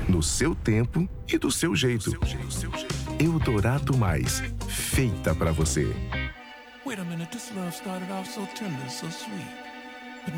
no seu tempo e do seu jeito. Eldorado Mais, feita pra você. Wait a minute, this love started off so tender, so sweet.